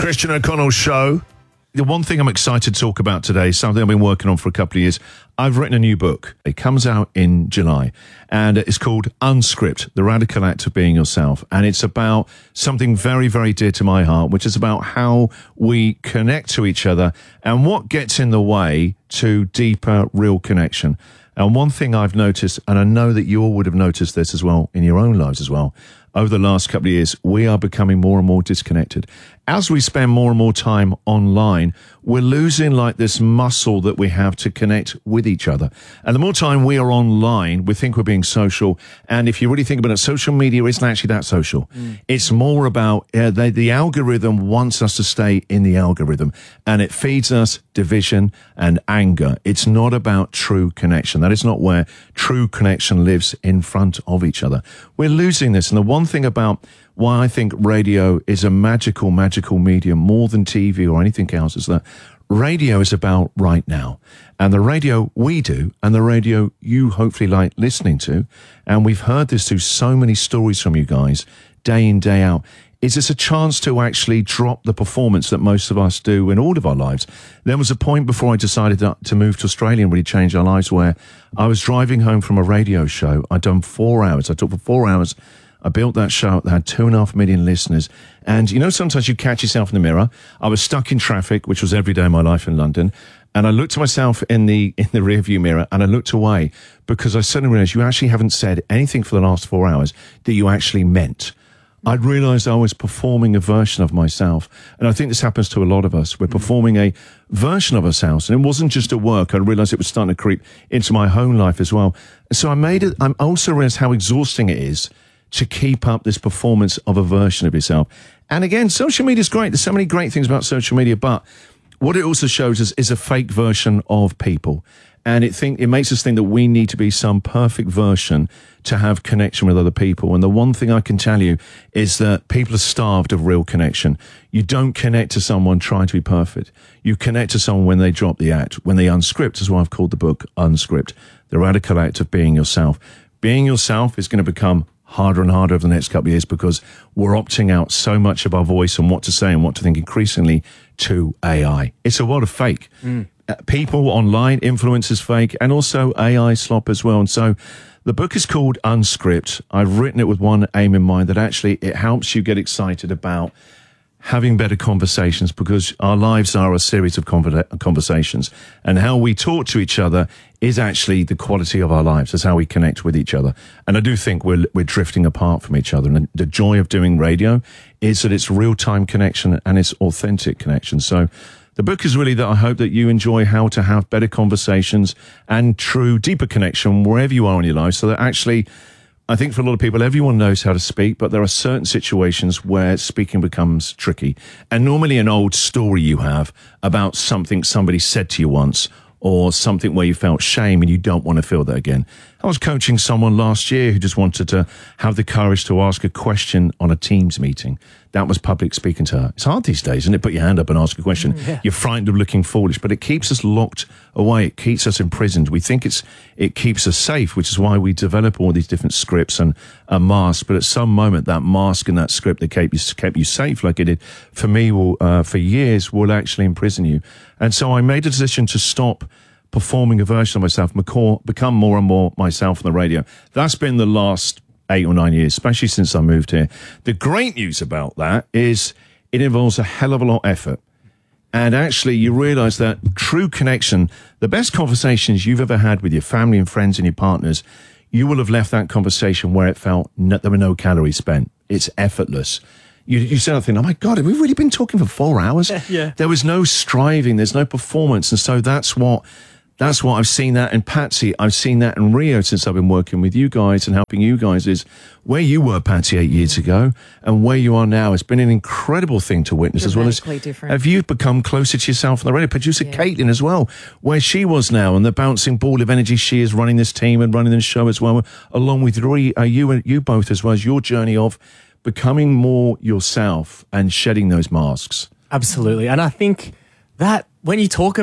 Christian O'Connell Show. The one thing I'm excited to talk about today is something I've been working on for a couple of years. I've written a new book. It comes out in July, and it's called Unscript, The Radical Act of Being Yourself. And it's about something very, very dear to my heart, which is about how we connect to each other and what gets in the way to deeper, real connection. And one thing I've noticed, and I know that you all would have noticed this as well in your own lives as well, over the last couple of years, we are becoming more and more disconnected. As we spend more and more time online, we're losing like this muscle that we have to connect with each other. And the more time we are online, we think we're being social. And if you really think about it, social media isn't actually that social. It's more about the algorithm wants us to stay in the algorithm, and it feeds us division and anger. It's not about true connection. That is not where true connection lives, in front of each other. We're losing this. And the one thing about why I think radio is a magical, magical medium more than TV or anything else is that radio is about right now. And the radio we do, and the radio you hopefully like listening to, and we've heard this through so many stories from you guys, day in, day out, is it's a chance to actually drop the performance that most of us do in all of our lives. There was a point before I decided to move to Australia and really change our lives where I was driving home from a radio show. I'd done 4 hours. I took for 4 hours. I built that show that had 2.5 million listeners. And, you know, sometimes you catch yourself in the mirror. I was stuck in traffic, which was every day of my life in London. And I looked at myself in the rearview mirror and I looked away because I suddenly realized you actually haven't said anything for the last 4 hours that you actually meant. I'd realized I was performing a version of myself. And I think this happens to a lot of us. We're performing a version of ourselves. And it wasn't just at work. I realized it was starting to creep into my home life as well. So I also realized how exhausting it is to keep up this performance of a version of yourself. And again, social media is great. There's so many great things about social media, but what it also shows us is a fake version of people. And it makes us think that we need to be some perfect version to have connection with other people. And the one thing I can tell you is that people are starved of real connection. You don't connect to someone trying to be perfect. You connect to someone when they drop the act, when they unscript, is why I've called the book Unscript, The Radical Act of Being Yourself. Being yourself is going to become harder and harder over the next couple of years because we're opting out so much of our voice and what to say and what to think increasingly to AI. It's a lot of fake. People online, influencers fake, and also AI slop as well. And so the book is called Unscript. I've written it with one aim in mind, that actually it helps you get excited about having better conversations, because our lives are a series of conversations, and how we talk to each other is actually the quality of our lives. It's how we connect with each other. And I do think we're drifting apart from each other. And the joy of doing radio is that it's real-time connection and it's authentic connection. So the book is really that I hope that you enjoy how to have better conversations and true, deeper connection wherever you are in your life, so that actually, I think for a lot of people, everyone knows how to speak, but there are certain situations where speaking becomes tricky. And normally an old story you have about something somebody said to you once, or something where you felt shame and you don't want to feel that again. I was coaching someone last year who just wanted to have the courage to ask a question on a Teams meeting. That was public speaking to her. It's hard these days, isn't it? Put your hand up and ask a question. You're frightened of looking foolish, but it keeps us locked away. It keeps us imprisoned. We think it keeps us safe, which is why we develop all these different scripts and a mask. But at some moment, that mask and that script that kept you safe, like it did for me, for years, will actually imprison you. And so I made a decision to stop performing a version of myself, become more and more myself on the radio. That's been the last 8 or 9 years, especially since I moved here. The great news about that is it involves a hell of a lot of effort. And actually, you realize that true connection, the best conversations you've ever had with your family and friends and your partners, you will have left that conversation where it felt there were no calories spent. It's effortless. You said nothing, oh my God, have we really been talking for 4 hours? Yeah. There was no striving, there's no performance. And so that's what I've seen that in Patsy. I've seen that in Rio since I've been working with you guys and helping you guys, is where you were, Patsy, 8 years ago and where you are now. It's been an incredible thing to witness, as well as different. Have you become closer to yourself on the radio? Producer Caitlin as well, where she was now, and the bouncing ball of energy she is running this team and running this show as well, along with you both, as well as your journey of becoming more yourself and shedding those masks. Absolutely. And I think that when you're talking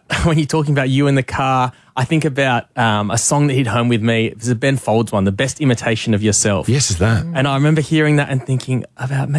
about you in the car, I think about a song that hit home with me. It was a Ben Folds one, The Best Imitation of Yourself. Yes, is that. And I remember hearing that and thinking about maybe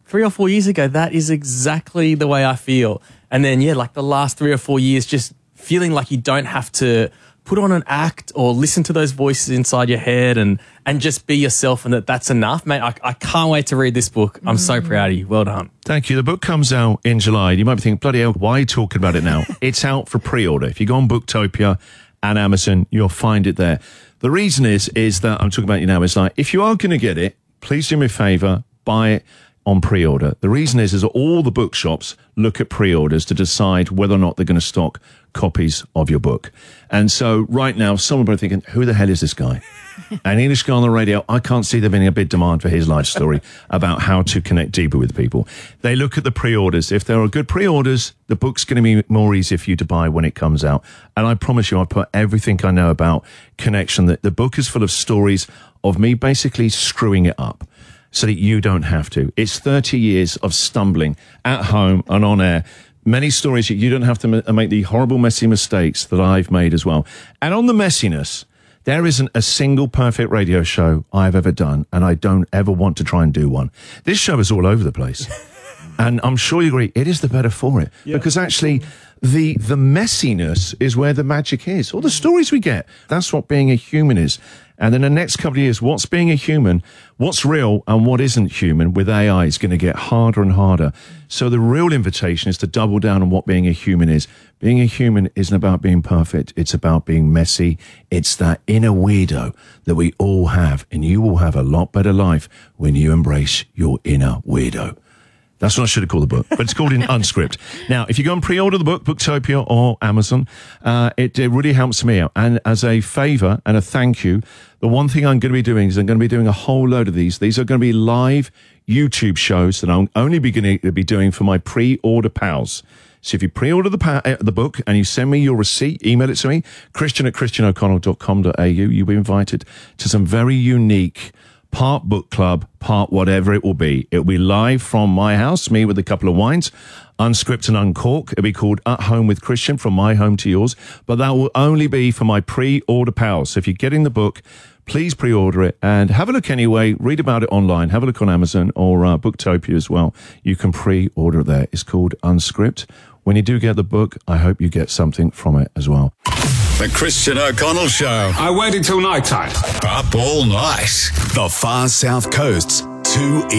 3 or 4 years ago, that is exactly the way I feel. And then, yeah, like the last 3 or 4 years, just feeling like you don't have to put on an act or listen to those voices inside your head and just be yourself, and that's enough, mate. I can't wait to read this book. I'm so proud of you. Well done. Thank you. The book comes out in July. You might be thinking, bloody hell, why are you talking about it now? It's out for pre-order. If you go on Booktopia and Amazon, you'll find it there. The reason is that I'm talking about you now is like, if you are going to get it, please do me a favour, buy it on pre-order. The reason is that all the bookshops look at pre-orders to decide whether or not they're going to stock copies of your book. And so right now, some people are thinking, who the hell is this guy? An English guy on the radio, I can't see there being a big demand for his life story about how to connect deeper with people. They look at the pre-orders. If there are good pre-orders, the book's going to be more easy for you to buy when it comes out. And I promise you, I put everything I know about connection. That the book is full of stories of me basically screwing it up, so that you don't have to. It's 30 years of stumbling at home and on air. Many stories that you don't have to make the horrible, messy mistakes that I've made as well. And on the messiness, there isn't a single perfect radio show I've ever done, and I don't ever want to try and do one. This show is all over the place. And I'm sure you agree, it is the better for it. Yeah. Because actually, the messiness is where the magic is. All the stories we get, that's what being a human is. And in the next couple of years, what's being a human, what's real and what isn't human with AI is going to get harder and harder. So the real invitation is to double down on what being a human is. Being a human isn't about being perfect. It's about being messy. It's that inner weirdo that we all have. And you will have a lot better life when you embrace your inner weirdo. That's what I should have called the book, but it's called in Unscript. Now, if you go and pre-order the book, Booktopia or Amazon, it really helps me out. And as a favour and a thank you, the one thing I'm going to be doing is I'm going to be doing a whole load of these. These are going to be live YouTube shows that I'm only beginning to be doing for my pre-order pals. So if you pre-order the book and you send me your receipt, email it to me, christian@christianoconnell.com.au, you'll be invited to some very unique part book club, part whatever it will be. It will be live from my house, me with a couple of wines, unscript and uncork. It'll be called At Home with Christian, from my home to yours. But that will only be for my pre-order pals. So if you're getting the book, please pre-order it and have a look anyway. Read about it online. Have a look on Amazon or Booktopia as well. You can pre-order it there. It's called Unscript. When you do get the book, I hope you get something from it as well. The Christian O'Connell Show. I waited till night time. Up all night. The far south coast's 2